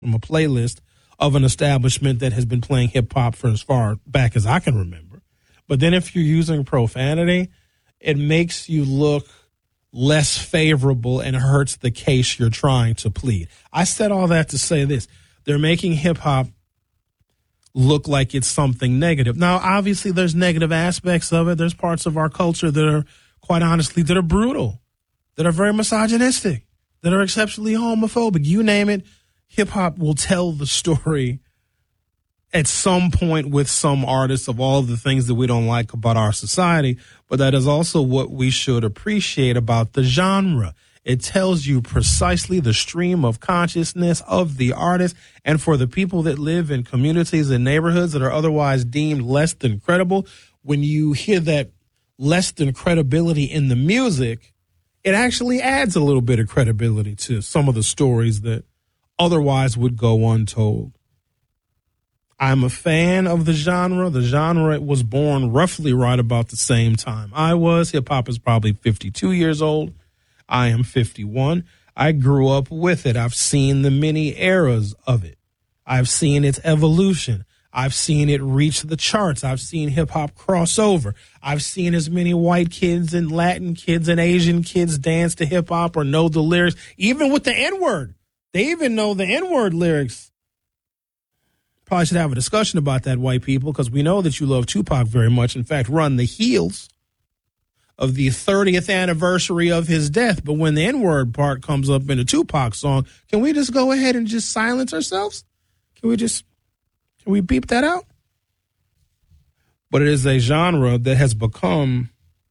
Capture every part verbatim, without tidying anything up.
from a playlist of an establishment that has been playing hip hop for as far back as I can remember. But then if you're using profanity, it makes you look less favorable and hurts the case you're trying to plead. I said all that to say this. They're making hip hop look like it's something negative. Now, obviously, there's negative aspects of it. There's parts of our culture that are, quite honestly, that are brutal, that are very misogynistic, that are exceptionally homophobic. You name it, hip hop will tell the story at some point with some artists of all the things that we don't like about our society. But that is also what we should appreciate about the genre. It tells you precisely the stream of consciousness of the artist. And for the people that live in communities and neighborhoods that are otherwise deemed less than credible, when you hear that less than credibility in the music, it actually adds a little bit of credibility to some of the stories that otherwise would go untold. I'm a fan of the genre. The genre was born roughly right about the same time I was. Hip hop is probably fifty-two years old. I am fifty-one. I grew up with it. I've seen the many eras of it. I've seen its evolution. I've seen it reach the charts. I've seen hip hop cross over. I've seen as many white kids and Latin kids and Asian kids dance to hip hop or know the lyrics, even with the N-word. They even know the N-word lyrics. Probably should have a discussion about that, white people, because we know that you love Tupac very much. In fact, run the heels of the thirtieth anniversary of his death. But when the N-word part comes up in a Tupac song, can we just go ahead and just silence ourselves? Can we just, can we beep that out? But it is a genre that has become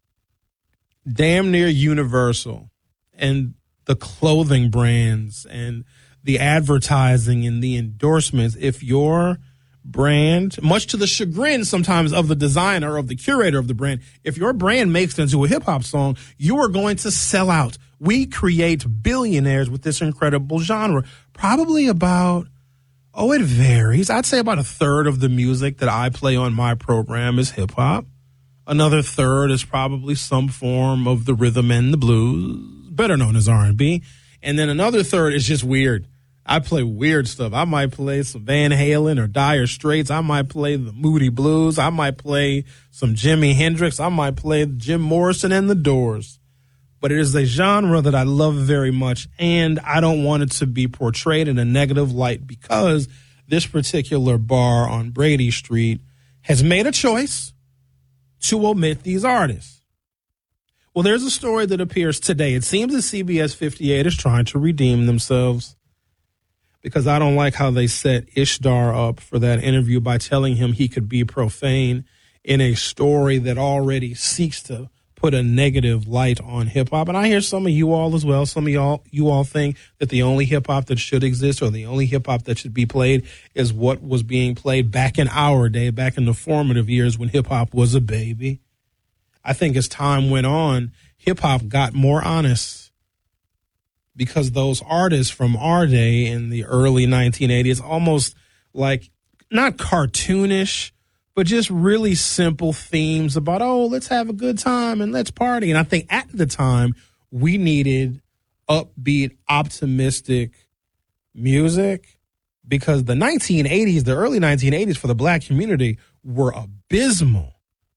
damn near universal. And the clothing brands and the advertising and the endorsements, if your brand, much to the chagrin sometimes of the designer, of the curator of the brand, if your brand makes it into a hip hop song, you are going to sell out. We create billionaires with this incredible genre. Probably about, oh, it varies. I'd say about a third of the music that I play on my program is hip hop. Another third is probably some form of the rhythm and the blues, better known as R and B. And then another third is just weird. I play weird stuff. I might play some Van Halen or Dire Straits. I might play the Moody Blues. I might play some Jimi Hendrix. I might play Jim Morrison and the Doors. But it is a genre that I love very much, and I don't want it to be portrayed in a negative light because this particular bar on Brady Street has made a choice to omit these artists. Well, there's a story that appears today. It seems that C B S fifty-eight is trying to redeem themselves, because I don't like how they set Ishtar up for that interview by telling him he could be profane in a story that already seeks to put a negative light on hip-hop. And I hear some of you all as well. Some of y'all, you all think that the only hip-hop that should exist or the only hip-hop that should be played is what was being played back in our day, back in the formative years when hip-hop was a baby. I think as time went on, hip-hop got more honest, because those artists from our day in the early nineteen eighties, almost like not cartoonish, but just really simple themes about, oh, let's have a good time and let's party. And I think at the time we needed upbeat, optimistic music, because the nineteen eighties, the early nineteen eighties for the black community were abysmal.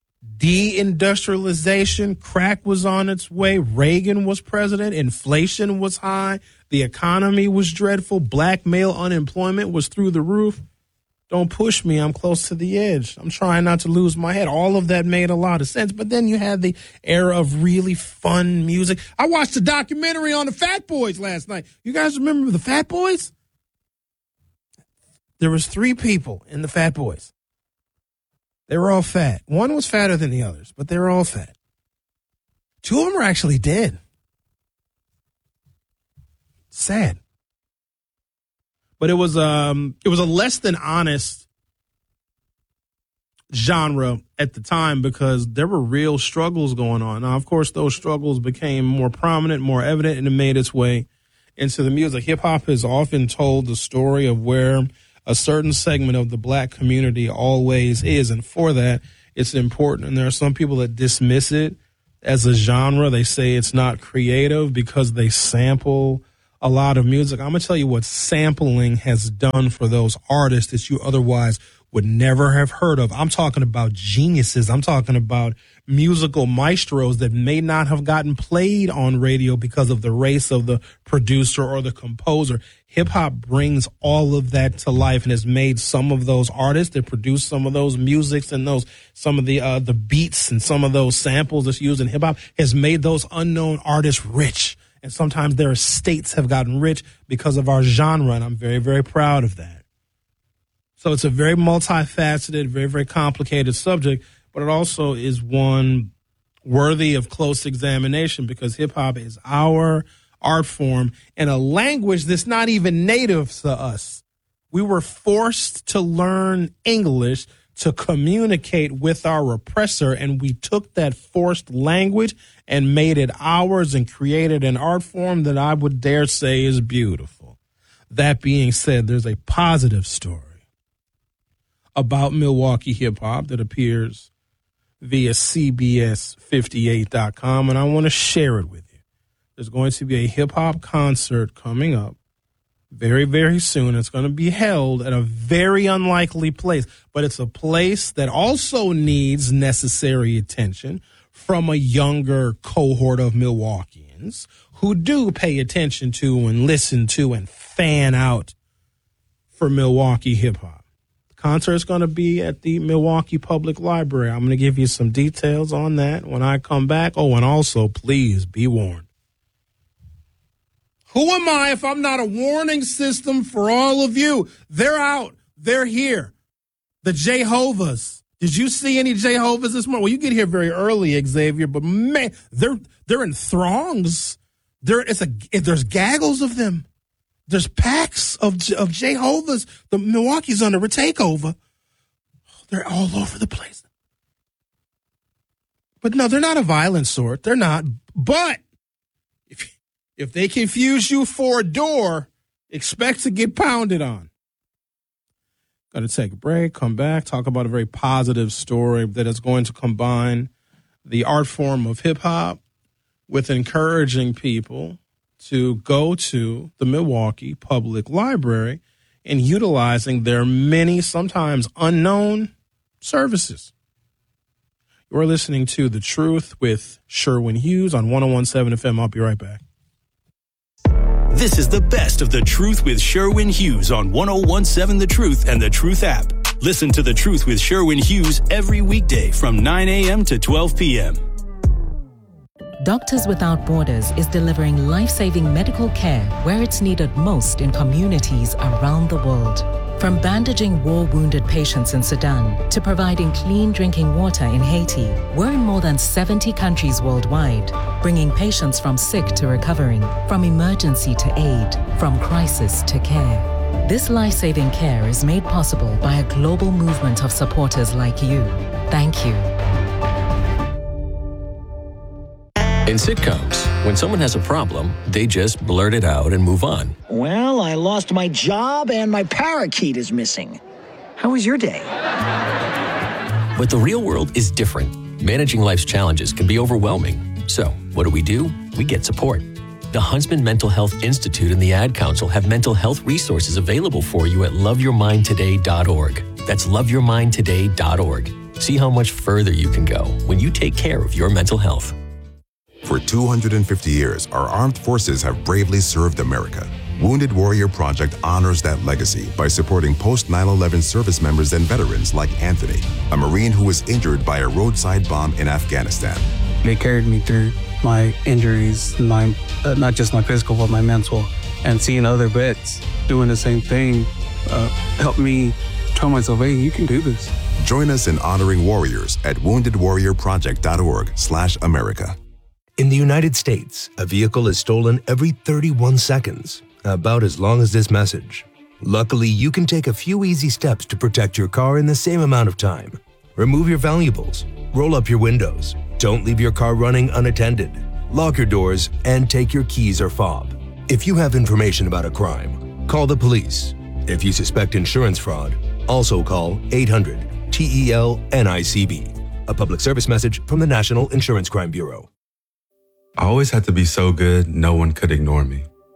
Deindustrialization, crack was on its way, Reagan was president, inflation was high, the economy was dreadful, black male unemployment was through the roof. Don't push me, I'm close to the edge. I'm trying not to lose my head. All of that made a lot of sense. But then you had the era of really fun music. I watched a documentary on the Fat Boys last night. You guys remember the Fat Boys? There was three people in the Fat Boys. They were all fat. One was fatter than the others, but they were all fat. Two of them were actually dead. Sad. But it was um it was a less than honest genre at the time, because there were real struggles going on. Now, of course, those struggles became more prominent, more evident, and it made its way into the music. Hip hop has often told the story of where a certain segment of the black community always is. And for that, it's important. And there are some people that dismiss it as a genre. They say it's not creative because they sample a lot of music. I'm going to tell you what sampling has done for those artists that you otherwise would never have heard of. I'm talking about geniuses. I'm talking about musical maestros that may not have gotten played on radio because of the race of the producer or the composer. Hip hop brings all of that to life and has made some of those artists that produce some of those musics and those, some of the, uh, the beats and some of those samples that's used in hip hop has made those unknown artists rich. And sometimes their estates have gotten rich because of our genre. And I'm very, very proud of that. So it's a very multifaceted, very, very complicated subject, but it also is one worthy of close examination because hip hop is our art form in a language that's not even native to us. We were forced to learn English to communicate with our oppressor, and we took that forced language and made it ours and created an art form that I would dare say is beautiful. That being said, there's a positive story about Milwaukee hip hop that appears via C B S fifty-eight dot com, and I want to share it with you. There's going to be a hip hop concert coming up very, very soon. It's going to be held at a very unlikely place, but it's a place that also needs necessary attention from a younger cohort of Milwaukeeans who do pay attention to and listen to and fan out for Milwaukee hip hop. Concert is going to be at the Milwaukee Public Library. I'm going to give you some details on that when I come back. Oh, and also, please be warned. Who am I if I'm not a warning system for all of you? They're out. They're here. The Jehovah's. Did you see any Jehovah's this morning? Well, you get here very early, Xavier, but man, they're they're in throngs. There, it's a there's gaggles of them. There's packs of of Jehovah's. The Milwaukee's under a takeover. They're all over the place. But no, they're not a violent sort. They're not. But if if they confuse you for a door, expect to get pounded on. Going to take a break, come back, talk about a very positive story that is going to combine the art form of hip hop with encouraging people to go to the Milwaukee Public Library and utilizing their many, sometimes unknown services. You're listening to The Truth with Sherwin Hughes on one oh one point seven F M. I'll be right back. This is the best of The Truth with Sherwin Hughes on one oh one point seven The Truth and The Truth app. Listen to The Truth with Sherwin Hughes every weekday from nine a.m. to twelve p.m. Doctors Without Borders is delivering life-saving medical care where it's needed most in communities around the world. From bandaging war-wounded patients in Sudan to providing clean drinking water in Haiti, we're in more than seventy countries worldwide, bringing patients from sick to recovering, from emergency to aid, from crisis to care. This life-saving care is made possible by a global movement of supporters like you. Thank you. In sitcoms, when someone has a problem, they just blurt it out and move on. Well, I lost my job and my parakeet is missing. How was your day? But the real world is different. Managing life's challenges can be overwhelming. So, what do we do? We get support. The Huntsman Mental Health Institute and the Ad Council have mental health resources available for you at love your mind today dot org. That's love your mind today dot org. See how much further you can go when you take care of your mental health. For two hundred fifty years, our armed forces have bravely served America. Wounded Warrior Project honors that legacy by supporting post nine eleven service members and veterans like Anthony, a Marine who was injured by a roadside bomb in Afghanistan. They carried me through my injuries, my uh, not just my physical, but my mental. And seeing other vets doing the same thing uh, helped me tell myself, hey, you can do this. Join us in honoring warriors at wounded warrior project dot org slash America. In the United States, a vehicle is stolen every thirty-one seconds, about as long as this message. Luckily, you can take a few easy steps to protect your car in the same amount of time. Remove your valuables, roll up your windows, don't leave your car running unattended, lock your doors, and take your keys or fob. If you have information about a crime, call the police. If you suspect insurance fraud, also call eight hundred T E L N I C B. A public service message from the National Insurance Crime Bureau. I always had to be so good, no one could ignore me.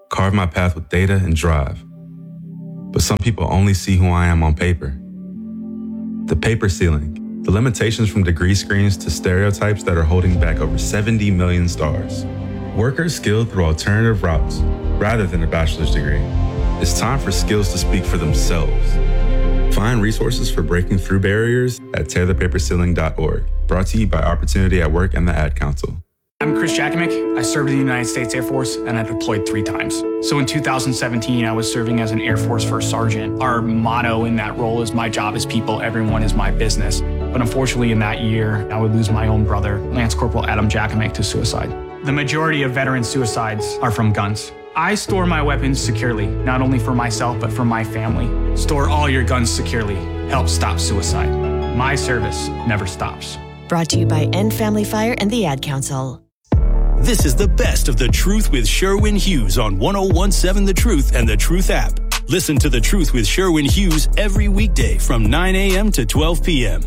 carve my path with data and drive. But some people only see who I am on paper. The paper ceiling, the limitations from degree screens to stereotypes that are holding back over seventy million stars. Workers skilled through alternative routes rather than a bachelor's degree. It's time for skills to speak for themselves. Find resources for breaking through barriers at tear the paper ceiling dot org. Brought to you by Opportunity at Work and the Ad Council. I'm Chris Jakomick. I served in the United States Air Force and I deployed three times. So in two thousand seventeen, I was serving as an Air Force First Sergeant. Our motto in that role is my job is people, everyone is my business. But unfortunately in that year, I would lose my own brother, Lance Corporal Adam Jakomick, to suicide. The majority of veteran suicides are from guns. I store my weapons securely, not only for myself, but for my family. Store all your guns securely. Help stop suicide. My service never stops. Brought to you by End Family Fire and the Ad Council. This is the best of The Truth with Sherwin Hughes on one oh one seven The Truth and The Truth app. Listen to The Truth with Sherwin Hughes every weekday from nine a.m. to twelve p.m.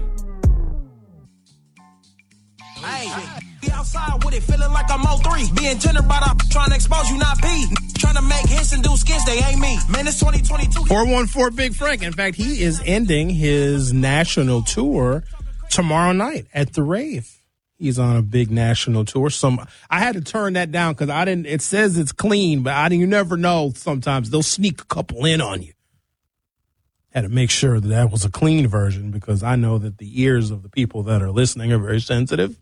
Hey, be outside with it, feeling like I'm oh three. Being tender, but I'm trying to expose you, not be. Trying to make hits and do skits, they ain't me. Man, it's twenty twenty-two. four one four Big Frank. In fact, he is ending his national tour tomorrow night at the Rave. He's on a big national tour. Some I had to turn that down because I didn't. It says it's clean, but I you never know. Sometimes they'll sneak a couple in on you. Had to make sure that that was a clean version because I know that the ears of the people that are listening are very sensitive.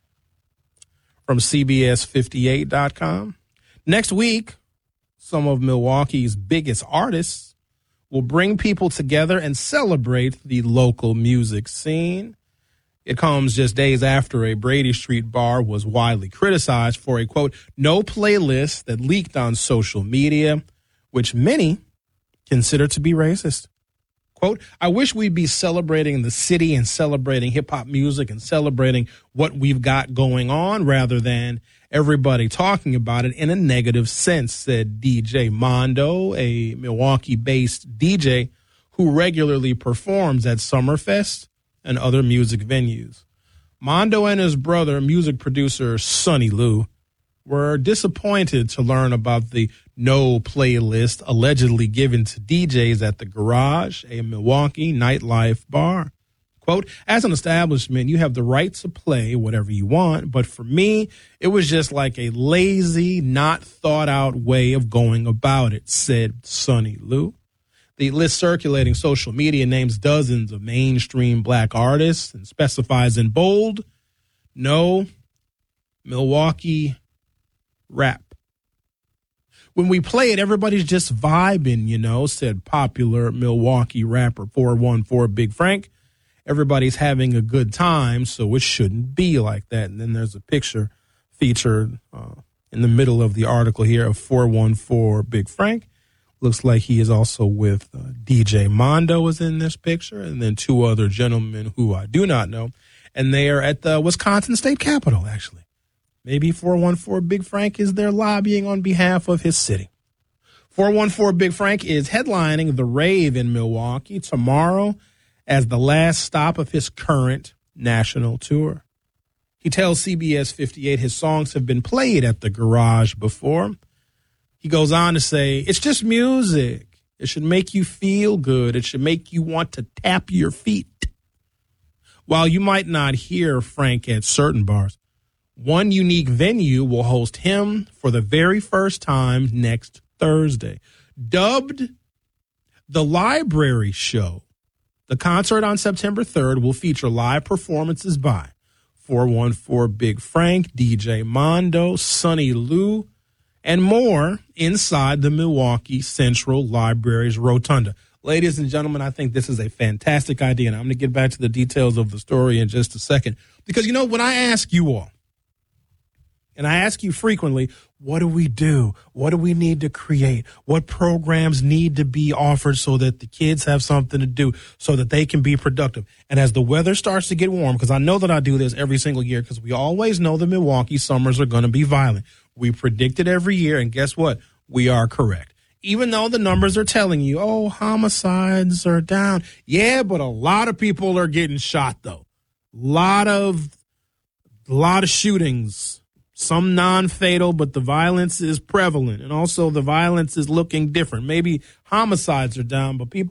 From C B S fifty-eight dot com. Next week, some of Milwaukee's biggest artists will bring people together and celebrate the local music scene. It comes just days after a Brady Street bar was widely criticized for a, quote, no playlist that leaked on social media, which many consider to be racist. Quote, I wish we'd be celebrating the city and celebrating hip-hop music and celebrating what we've got going on rather than everybody talking about it in a negative sense, said D J Mondo, a Milwaukee-based D J who regularly performs at Summerfest and other music venues. Mondo and his brother, music producer Sonny Lou, were disappointed to learn about the no playlist allegedly given to D Js at the Garage, a Milwaukee nightlife bar. Quote, as an establishment, you have the right to play whatever you want, but for me, it was just like a lazy, not thought out way of going about it, said Sonny Lou. The list circulating social media names dozens of mainstream black artists and specifies in bold, no Milwaukee rap. When we play it, everybody's just vibing, you know, said popular Milwaukee rapper four one four Big Frank. Everybody's having a good time, so it shouldn't be like that. And then there's a picture featured uh, in the middle of the article here of four one four Big Frank. Looks like he is also with uh, D J Mondo is in this picture, and then two other gentlemen who I do not know. And they are at the Wisconsin State Capitol, actually. Maybe four one four Big Frank is there lobbying on behalf of his city. four one four Big Frank is headlining the Rave in Milwaukee tomorrow as the last stop of his current national tour. He tells C B S fifty-eight his songs have been played at the Garage before. He goes on to say, it's just music. It should make you feel good. It should make you want to tap your feet. While you might not hear Frank at certain bars, one unique venue will host him for the very first time next Thursday. Dubbed the Library Show, the concert on September third will feature live performances by four one four Big Frank, D J Mondo, Sonny Lou, and more inside the Milwaukee Central Library's Rotunda. Ladies and gentlemen, I think this is a fantastic idea, and I'm going to get back to the details of the story in just a second. Because, you know, when I ask you all, and I ask you frequently, what do we do? What do we need to create? What programs need to be offered so that the kids have something to do, so that they can be productive? And as the weather starts to get warm, because I know that I do this every single year, because we always know the Milwaukee summers are going to be violent. We predict it every year, and guess what? We are correct. Even though the numbers are telling you, oh, homicides are down. Yeah, but a lot of people are getting shot, though. Lot of, lot of shootings. some non-fatal, but the violence is prevalent. And also the violence is looking different. Maybe homicides are down, but people